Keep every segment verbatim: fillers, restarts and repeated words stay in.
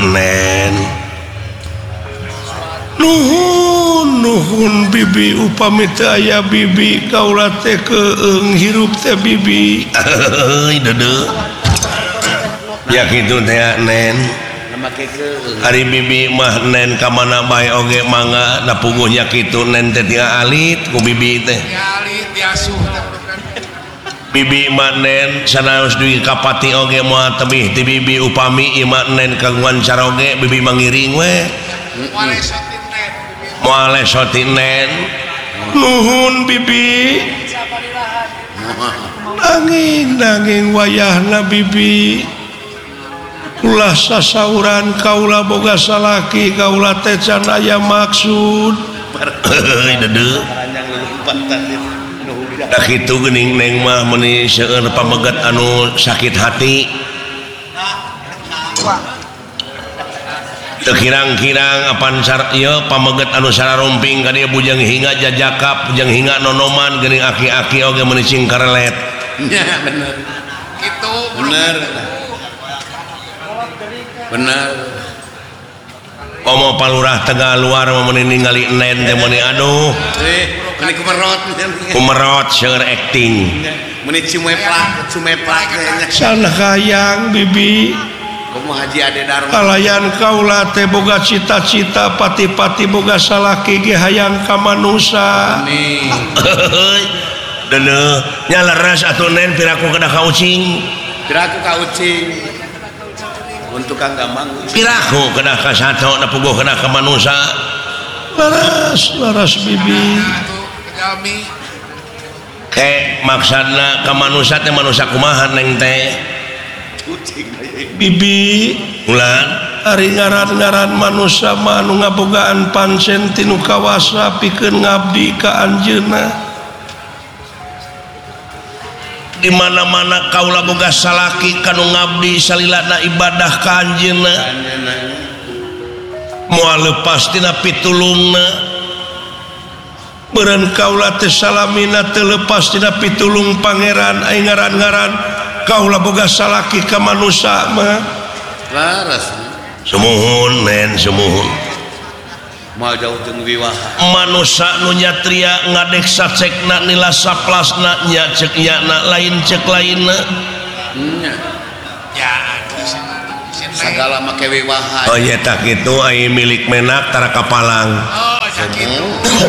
nen nuhun nuhun bibi upami teu aya bibi kaula teh keung hirup teh bibi euy deudeu ya kitu teh nen hari bibi mah nen ka mana bae oge mangga da puguhnya kitu nen teh tia alit ku bibi teh alit diasuh bibi mah nen sanaos dugi kapati oge moal tebih ti bibi upami ieu mah nen kagungan caroge bibi mangiring we moal lesotin nen nuhun bibi nanging nanging wayahna bibi ulah sasauran kaula boga salaki kaula teh can aya maksud deudeu dah kitu geuning neng mah meuni seueur pamegat anu sakit hati teu kirang-kirang apan sar ieu pamegat anu sararomping ka dieu bujang hinga jajakap bujang hinga nonoman geuning aki-aki oge meuni cing karelet nya bener kitu bener bener omo palurah tengah luar meuni ningali nen teh meuni aduh eh meuni kumerot kumerot seueur acting meuni cimeplak cimeplak teh sana hayang bibi kumaha haji ade darma kalayan kaula teh boga cita-cita pati-pati boga salaki ge hayang ka manusa amin deuneu nya leres atuh nen piraku kedah ka ucing piraku ka ucing untuk kang gampang piraku kedah ka sato da puguh kedah ka manusa laras laras bibi ke maksudna ka manusa teh manusa kumaha neng teh bibi ulan ari ngaran-ngaran manusa mah anu ngabogaan pancen tinu kawasa pikeun ngabdi ka anjeunna di mana-mana kaula boga salaki kanu ngabdi salilana ibadah ka anjeunna moal leupas tina pitulungna beureun kaula teh salamina teu leupas tina pitulung pangeran ai ngaran-ngaran kaula boga salaki ka manusa mah laras sumuhun nen sumuhun moal jauh jeung wiwaha manusa nu nyatria ngadeksa cekna nila saplasna nya cek nyana lain cek lainna nya ya sagala make wiwaha oh nya tak kitu ai milik menak tara kapalang oh sakitu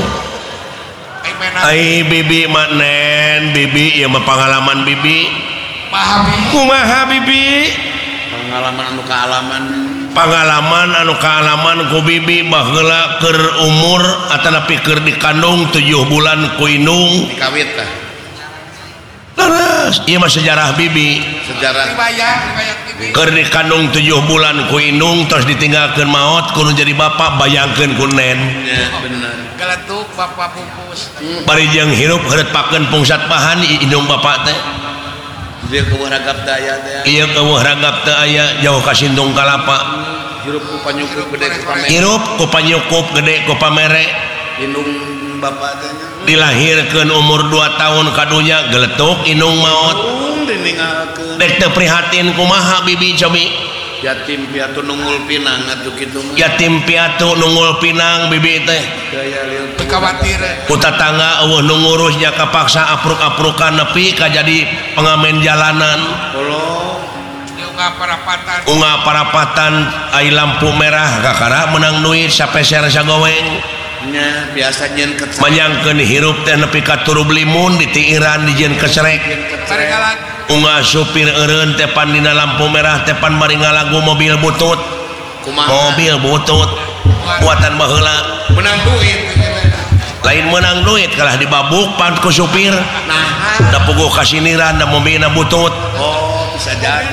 ai bibi mah nen bibi ieu mah pangalaman bibi kumaha bibi pengalaman anu kaalaman pengalaman anu kaalaman ku bibi baheula keur umur atanapi keur dikandung tujuh bulan ku indung dikawit tah laras ieu mah sejarah bibi sejarah riwayat riwayat bibi keur dikandung tujuh bulan ku indung terus ditinggalkeun maot kudu jadi bapak bayangkeun ku nen ya bener galetuk bapak pupus bari jeung hirup heureutpakeun pungsat pahan indung bapak teh ieu keueuh ragap teh aya teh ieu keueuh ragap teh aya jauh ka Sintung Kalapa hirup ku panyukup gede ku pamere hirup ku panyukup gede ku pamere indung bapak teh dilahirkeun umur dua tahun kadunya geletuk indung maot dek teu prihatin kumaha bibi cobi yatim piatu nungul pinang atuh kitu mah yatim piatu nungul pinang bibi teh teu kawatir ku tatangga eueuh nu ngurusnya kapaksa apruk-aprukan nepi ka jadi pengamen jalanan Allah unga parapatan unga parapatan ai lampu merah kakara menang duit sapeser sagoweng nya biasa nyeun kecek manyangkeun hirup teh nepi ka turu limun ditiiran dijieun kecerek unga supir eureun tepan dina lampu merah tepan bari ngalagu mobil butut kumaha mobil butut buatan baheula menang duit lain menang duit kalah dibabuk pan ku supir nah da puguh ka siniran da mobilna butut oh bisa jadi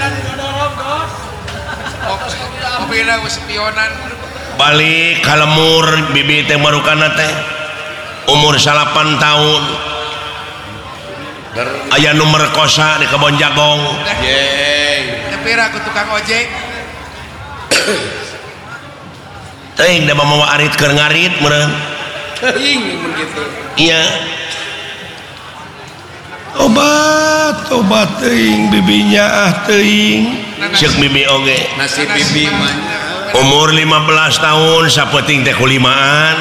mobilna spionan balik ka lemur bibi teh marukana teh umur salapan tahun aya nu merkosa di Kebon Jagong yeay nepira ku tukang ojek teuing da mamawa arit keur ngarit meureun teuing begitu iya obat obat teuing bibinya ah teuing ceuk bibi oge nasib bibi mah Umur lima belas tahun sapeting teh kulimaan.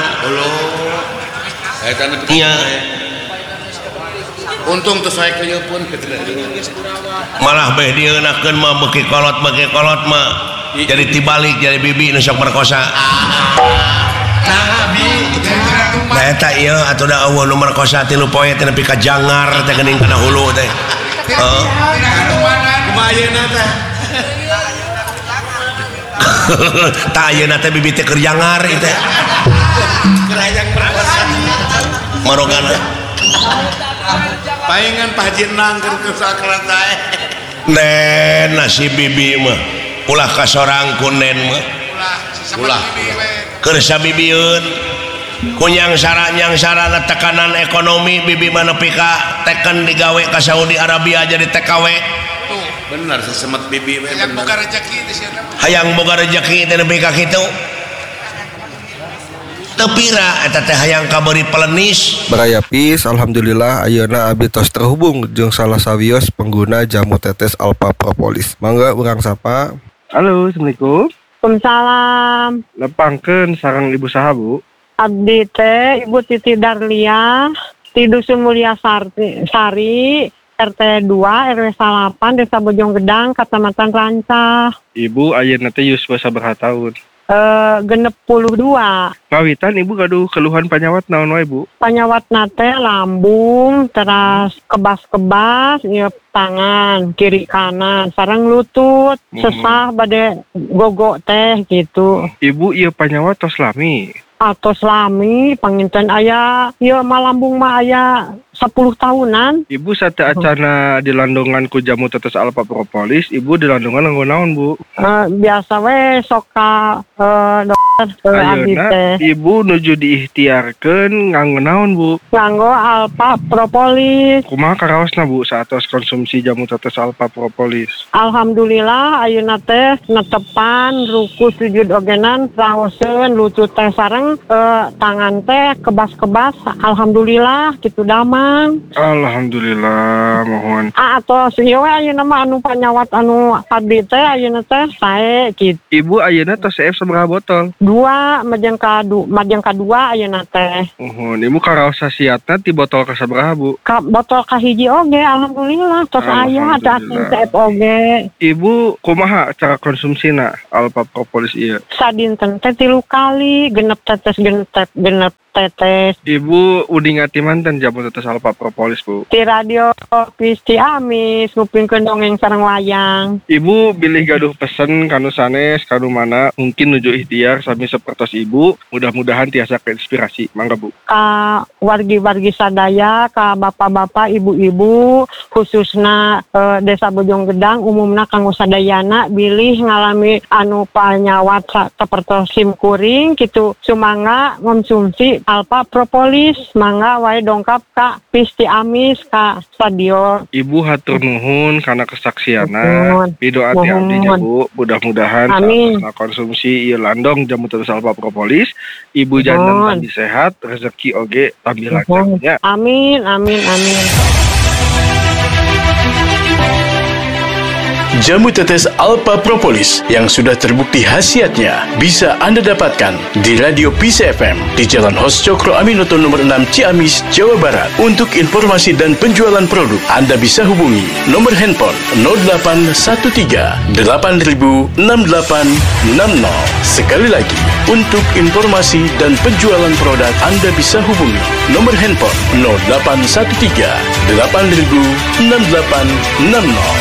Iya. Untung tuh saya kaya pun malah beh dia enakeun mah beki kolot beki kolot mah jadi tibalik jadi bibi nu sok merkosa. Nah bi nah eta ieu atuh da eueuh nu merkosa tilu poe teh nepi ka jangar teh geuning kana hulu teh. Heeh. Kumaha ayeuna teh? Tah ayeuna teh bibi teh keur jangar ieu teh. Kerajang merkosa. Marogana. Paingan Pak Haji Enang keur kesakrat sae. Nen nasi bibi mah ulah kasorang ku nen mah. Ulah. Keur sabibieun kunyang saranyang sarana tekanan ekonomi bibi mah nepi ka teken digawe ka Saudi Arabia jadi T K W. Tuh, bener sesemet bibi we. Hayang boga rezeki di sana. Hayang boga rezeki teh nepi ka kitu. Tepira eta teh hayang kabari pelenis. Baraya Pis, alhamdulillah ayeuna abdi tos terhubung jeung salah sawios pengguna jamu tetes Alpha Propolis. Mangga urang sapa. Halo, assalamualaikum. Waalaikumsalam. Lepangkeun sareng ibu saha, Bu? Abdi teh Ibu Titi Darlia di Dusun Mulia Sari, Sari R T dua R W delapan Desa Bojong Gedang, Kecamatan Rancah. Ibu ayeuna teh yuswa sabaraha taun? Eh genep puluh dua. Kawitan ibu gaduh keluhan panyawat naon wae, Bu? Panyawat nate lambung, teras kebas-kebas, ieu tangan kiri kanan, sareng lutut, Hmm. sesah bade gogo teh gitu. Ibu ieu panyawat tos lami. Atos lami panginten aya ieu mah lambung mah aya sepuluh tahunan. Ibu sate acana dilandongan ku jamu tetes Alpha Propolis, ibu dilandongan nganggo naon, Bu? Uh, biasa we sok ka uh, dokter ke abdi Ayeuna teh ibu nuju diikhtiarkeun nganggo naon, Bu? nganggo Alpha Propolis. Kumaha karaosna, Bu, saatos konsumsi jamu tetes Alpha Propolis? Alhamdulillah ayeuna teh netepan ruku sujud ogenan raoseun lutut teh sareng uh, tangan teh kebas-kebas. Alhamdulillah kitu damang. Alhamdulillah, mohon. Ah atos ieu we ayeuna mah anu panyawat anu abdi teh ayeuna teh sae kitu. Ibu ayeuna tos C F sabaraha botol? Dua majeng kadu majeng kadua ayeuna teh. Mohon, ibu karaos sasiatna ti botol ka sabaraha, Bu? Ka botol kahiji oge alhamdulillah tos aya ada C F oge. Ibu kumaha cara konsumsina Alpha Propolis ieu? Sadinten teh tilu kali genep tetes genep genep tetes. Ibu udi ngati manten jamu tetes Alpha Propolis, Bu? Ti radio Pisti Amis ngupingkeun dongeng sareng wayang. Ibu bilih gaduh pesen kanu sanes kanu mana mungkin nuju ikhtiar sami sapertos ibu, mudah-mudahan tiasa keinspirasi. Mangga, Bu. Ka wargi-wargi sadaya, ka bapak-bapak, ibu-ibu, khususna e, Desa Bojong Gedang, umumna kanggo sadayana bilih ngalami anu panyawat sapertos sim kuring kitu sumangga konsumsi Alpha Propolis. Mangga wae dongkap ka Pisti Amis ka stadion. Ibu hatur nuhun karena kesaksiana. Nuhun. Pido ati abdinya, Bu. Mudah-mudahan Amin. saat konsumsi ieu landong jamu tetes Alpha Propolis, ibu jantan tadi sehat, rezeki oge tambil lancarnya. Amin, amin, amin. Jamu tetes Alpha Propolis yang sudah terbukti khasiatnya bisa Anda dapatkan di Radio P C F M di Jalan Hos Cokro Aminoto nomor enam Ciamis, Jawa Barat. Untuk informasi dan penjualan produk, Anda bisa hubungi nomor handphone nol delapan satu tiga delapan nol enam delapan enam nol. Sekali lagi, untuk informasi dan penjualan produk, Anda bisa hubungi nomor handphone nol delapan satu tiga delapan nol enam delapan enam nol.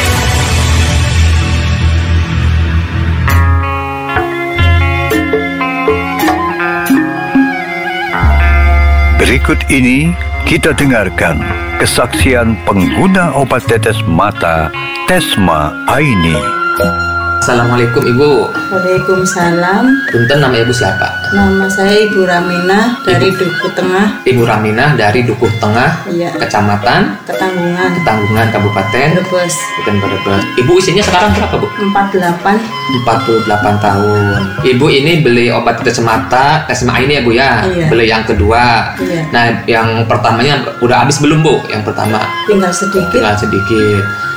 Berikut ini kita dengarkan kesaksian pengguna obat tetes mata Tesma Aini. Assalamualaikum Ibu. Waalaikumsalam. Punten, nama Ibu siapa? Nama saya Ibu Raminah dari Dukuh Tengah. Ibu Raminah dari Dukuh Tengah, Iya. Kecamatan Ketanggungan, Ketanggungan, Kabupaten Brebes. Bukan Brebes. Ibu usianya sekarang berapa, Bu? empat puluh delapan. empat puluh delapan tahun. Ibu ini beli obat tetes mata Tesma ini ya, Bu ya? Iya. Beli yang kedua. Iya. Nah, yang pertamanya udah habis belum, Bu? Yang pertama Tinggal sedikit. tinggal sedikit.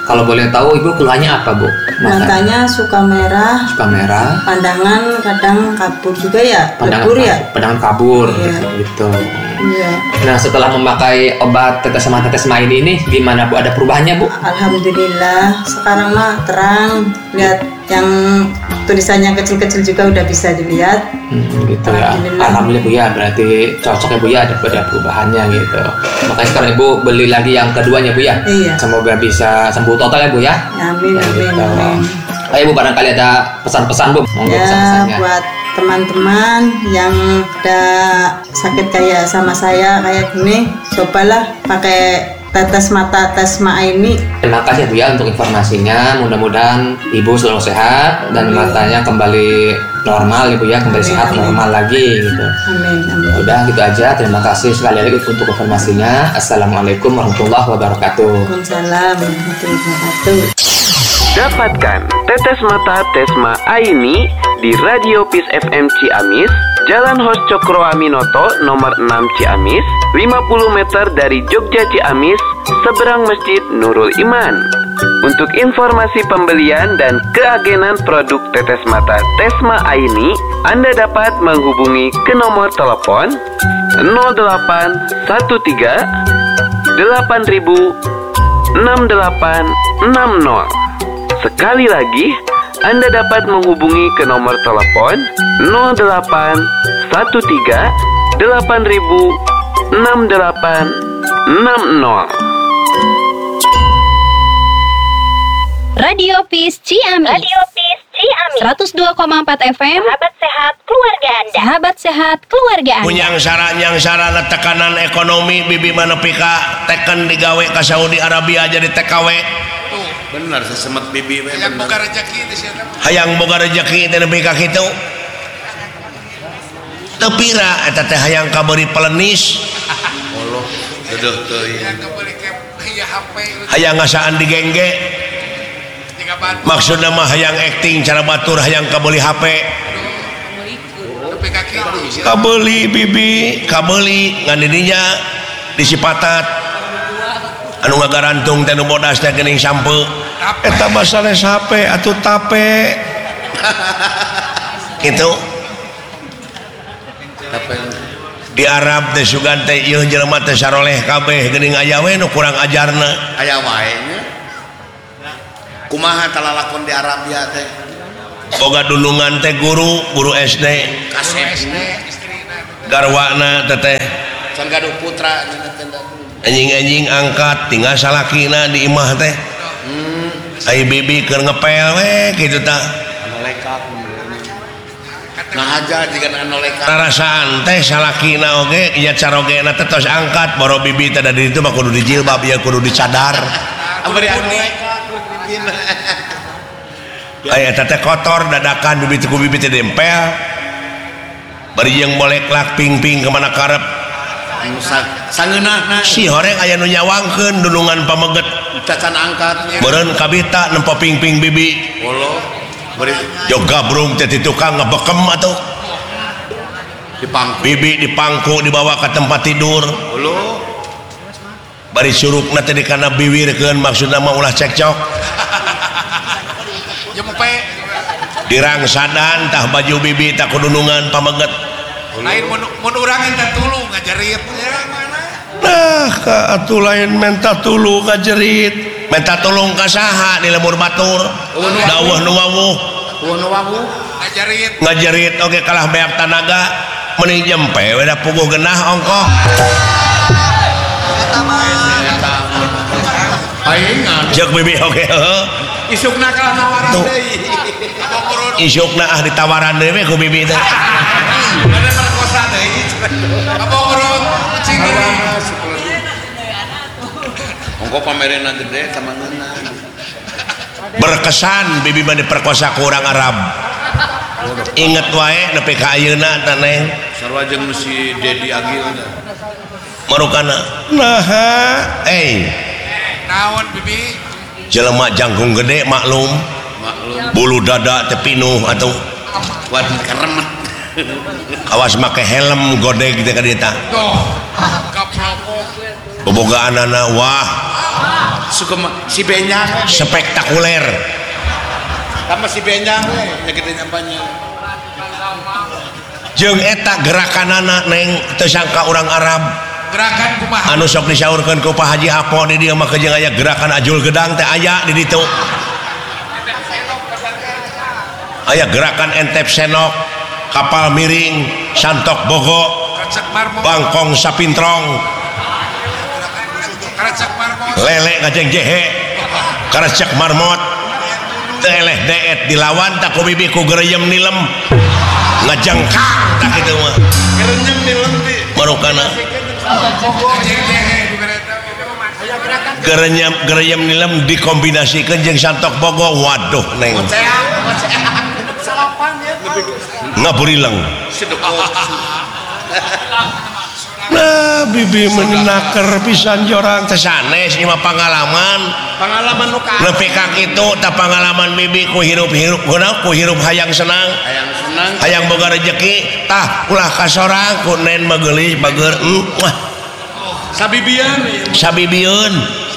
Kalau boleh tahu ibu keluhannya apa bu? Matanya suka merah. Suka merah. Pandangan kadang kabur juga ya. Pandangan kabur ya. Pandangan kabur. Iya. Gitu. Iya. Nah setelah memakai obat tetes mata Tesma ini nih, gimana bu? Ada perubahannya bu? Alhamdulillah. Sekarang mah terang. Lihat yang tulisannya kecil-kecil juga udah bisa dilihat. Hmm, gitu ya. Alhamdulillah. Alhamdulillah bu ya. Berarti cocok ya bu ya, ada ada perubahannya gitu. Makanya sekarang ibu beli lagi yang keduanya bu ya. Iya. Semoga bisa sembuh total ya bu ya. Amin, ya, amin, gitu. amin. Ayo bu, barangkali ada pesan-pesan bu. Monggo Ya pesan-pesannya. buat teman-teman yang ada sakit kayak sama saya kayak gini, cobalah pakai tetes mata Tesma ini. Terima kasih bu ya untuk informasinya. Mudah-mudahan ibu selalu sehat dan matanya kembali normal ibu ya, kembali Amin, sehat amin. normal lagi gitu. Amin, amin. Udah gitu aja. Terima kasih sekali lagi untuk informasinya. Assalamualaikum warahmatullahi wabarakatuh. Waalaikumsalam warahmatullahi wabarakatuh. Dapatkan tetes mata Tesma Aini di Radio Peace F M Ciamis, Jalan Hos Cokro Aminoto nomor enam Ciamis, lima puluh meter dari Jogja Ciamis, seberang Masjid Nurul Iman. Untuk informasi pembelian dan keagenan produk tetes mata Tesma Aini, Anda dapat menghubungi ke nomor telepon nol delapan satu tiga delapan ribu enam delapan enam nol. Sekali lagi, Anda dapat menghubungi ke nomor telepon nol delapan satu tiga delapan ribu enam delapan enam nol. Radio Peace Ciamis. Radio Peace Ciamis. seratus dua koma empat F M. Sahabat sehat keluarga Anda. Sahabat sehat keluarga Anda. Punyang saranyang sarana tekanan ekonomi bibi mana pika teken digawe ke Saudi Arabia jadi T K W. Benar sesemet bibi we. Hayang boga rezeki di sana. Hayang boga rezeki teh nepi ka kitu. Teu pira eta teh hayang kabeuri pelenis. Allah, aduh teuing. Hayang kabeuri ke H P. Hayang ngasaan digengge. Maksudna mah hayang acting cara batur hayang kabeli H P. Kabeli bibi, kabeli ngan didinya disipatat. Anu ngagarantung teh nu bodas teh geuning sampe. Eta basanes H P atuh tape. Kitu. Tape. Di Arab teh sugan teh ieu jelema teh saroleh kabeh geuning aya we nu kurang ajarna. Aya wae nya. Kumaha talalakon di Arabia teh? Boga dulungan teh guru, guru S D. Kasep. Garwana teh teh. Can gaduh putra anjing-anjing angkat tinggal salakina di imah teh. Hmm. Ai bibi keur ngepel we kitu tah. Anu lekat. Ngahaja jigan anu lekat. Rasaan teh salakina oge nya carogena teh tos angkat boro bibi teh da di ditu mah kudu dijilbab ya kudu dicadar. Abdi anu lekat. Aya teh kotor dadakan bibi ku bibi teh dempel. Bari jeung bolek lak ping-ping kemana karep. Sangeunahna si horeng aya nu nyawangkeun dulungan pameget cacan angkat meureun kabita nempo ping-ping bibi. Allah bari jog gabrung teh ti tukang ngebekem atuh. Dipangku. Bibi dipangku dibawa ke tempat tidur. Allah. Bari surukna teh dikana biwirkeun maksudna mah ulah cekcok. Jempe. Dirangsadan tah baju bibi tah kudunungan pameget. Lain mun urang enta tulu ngajerit. Nah, ka atuh lain menta tulu ngajerit. Menta tulung ka saha di lemur batur. Dawuh nu wawuh. Dawuh nu wawuh. Ngajerit. Ngajerit oge kalah beak tanaga. Mending jempe we da puguh genah ongkoh. Paingan. Jek bibi oge heuh. Isukna kalah nawaran deui. Isukna ah ditawaran deui we ku bibi teh. Ada perkosa deui. Apa urut cing deui. Ongko pamerena gede tamangeuna. Berkesan bibi mah diperkosa ku urang Arab. Inget wae nepi ka ayeuna teh Neng. Sarua jeung si Dedi Agil teh. Marukana. Naha, eh. Naon bibi? Jelema jangkung gede maklum. Maklum. Bulu dada teh pinuh atuh. Waduh keremet. Awas make helm godeg teh ka dieu tah. Doh. Kaplok. Bobogaanana wah. suka si Benyang spektakuler sama si Benyang ya gede nyampanya jeung eta gerakanana neng tersangka orang Arab gerakan kumaha anu sok disaurkeun ku Pak Haji Apo di dieu mah jeung aya gerakan ajul gedang teh aya di ditu aya gerakan entep senok kapal miring santok bogo bangkong sapintrong lele ngajeng jehe karecek marmot teleh deet dilawan tak ku bibi ku gereyem nilem ngajengkak tak kitu mah gereyem nilem di marukana gereyem gereyem nilem dikombinasikeun jeung santok bogo waduh neng ngaburileng nah bibi menaker pisan jorang teh sanes ieu mah pangalaman pangalaman nu ka nepi ka kitu tah pangalaman bibi ku hirup-hirup geuna ku hirup hayang senang hayang senang hayang boga rezeki tah ulah ka sorang ku nen mageulis bageur mah sabibieun sabibieun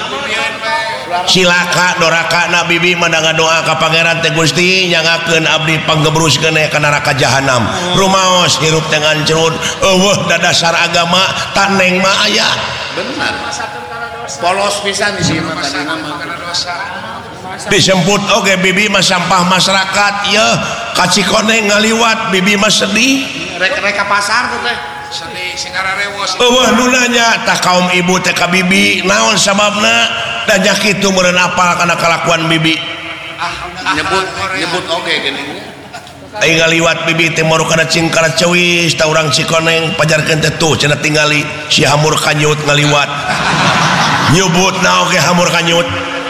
silaka doraka na bibi mandanga doa ka pangeran teh Gusti nyangakeun abdi panggebruskeun ka neraka jahanam rumaos hirup teh ngancrut eueuh da dasar agama taneng mah aya benar polos pisan di sini mah tadina mah disebut oge bibi mah sampah masyarakat ieu ka Cikoneng ngaliwat bibi mah sedih rek rek ka pasar tuh teh sedih sing ararewos eueuh nu nanya tah kaum ibu teh ka bibi naon sababna da nya kitu meureun apal kana kalakuan bibi ah nyebut nyebut oge geuning ai ngaliwat bibi teh moru kana cingkara ceuwis ta urang Cikoneng pajarkeun teh tuh cenah tingali si hamur kanyut ngaliwat nyebutna oge hamur kanyut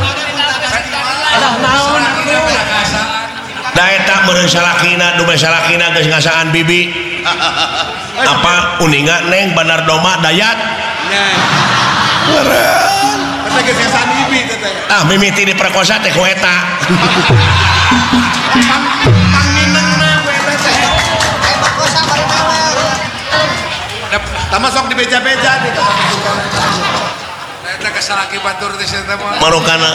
da eta meureun salakina dume salakina geus ngasaan bibi apa uninga neng Bandar Doma Dayat ah mimiti diperkosa teh ku eta tama sok di beja-beja gitu eta kasalaki batur teh eta mah marukana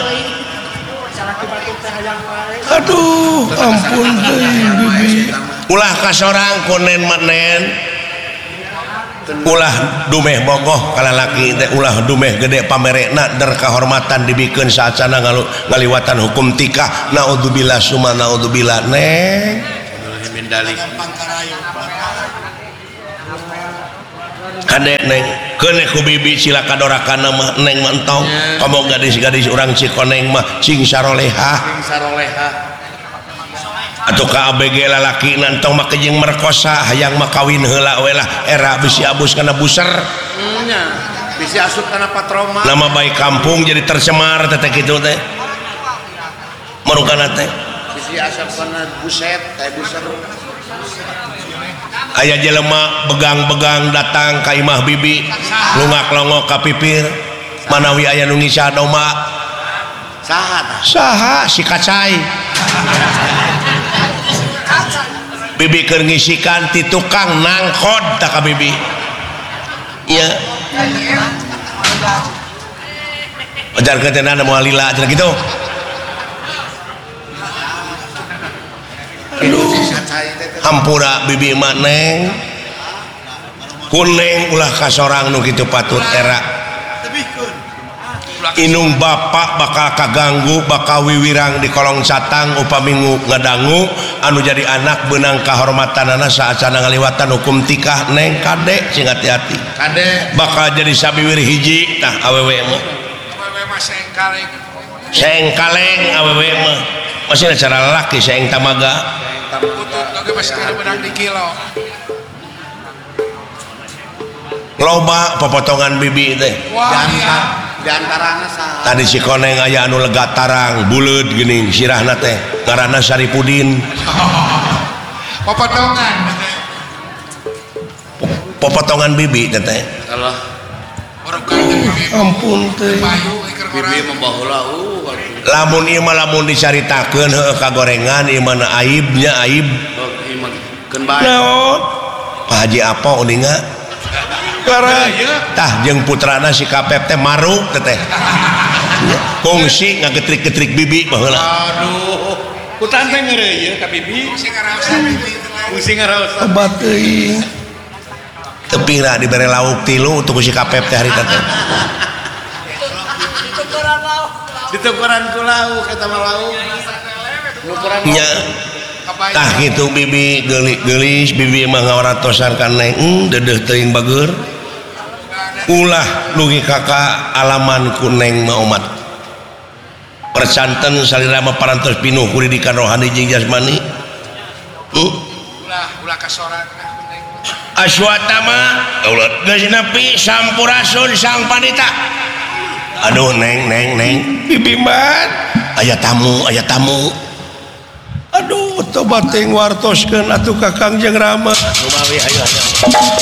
aduh ampun bibi ulah ka sorang ku nen manen ulah dumeh bogoh ka lalaki teh ulah dumeh gede pamerekna der kahormatan dibikeun saacana ngaliwatan hukum tikah naudzubillah summa naudzubillah neng kade neng keuneh ku bibi silaka dorakana mah neng mah entong komo gadis-gadis urang Cikoneng mah cing saroleha cing saroleha atau ka A B G lalaki nantong mah kejeng merkosa hayang mah kawin heula we lah era bisi abus kana buser nya bisi asup kana patroma nama baik kampung jadi tercemar teh kitu teh marukana teh bisi asup kana buset teh buser aya jelema begang-begang datang ka imah bibi lungak longok ka pipir manawi aya nu ngisa doma saha saha si kacai bibi keur ngisikan ti tukang nangkod tak ka bibi iya ajar ketenan moal lila cenah kitu hampura bibi mah neng kuneng ulah ka sorang nu kitu patut era inung bapak bakal kaganggu bakal wiwirang di kolong catang upami ngadangu anu jadi anak benang kahormatanana saacana ngaliwatan hukum tikah neng kade sing hati-hati kade bakal jadi sabiwir hiji tah awewe mah awewe mah sengkaleng sengkaleng awewe mah masih cara laki seng tamaga butut oge masih kudu menang di kilo loba popotongan bibi teh wah iya di antarana sa tadi Cikoneng aya anu lega tarang buleud geuning sirahna teh ngaranna Saripudin popotongan popotongan bibi teh teh Allah ampun teh bibi membaheula uh lamun ieu mah lamun dicaritakeun heueuh kagorengan ieu mah aibnya aib keun bae naon Pak Haji Apo uninga tah jeung putrana si Kapep teh maruk teh teh kongsi ngagetrik-getrik bibi baheula. Aduh, ku tantang ngeureuy ka bibi. Pusing ngaraos bibi. Pusing ngaraos. Obat teuing. Tepira dibere lauk tilu untuk si kapep teh harita teh. Ditukeran ku lauk eta mah lauk. Nya tah kitu bibi geulis bibi mah ngawaratosan ka Neng deudeuh teuing bager. Ulah nugi kakak alaman ku Neng mah umat. Percanten salira mah parantos pinuh ku didikan rohani jeung jasmani. Uh. Ulah ulah kasoran ku Neng. Aswatama Allah geus nepi sampurasun sang panita. Aduh Neng Neng Neng bibi man aya tamu aya tamu. Aduh tobat teh wartoskeun atuh Kakang jeung Rama. Rumawi ayo ayo.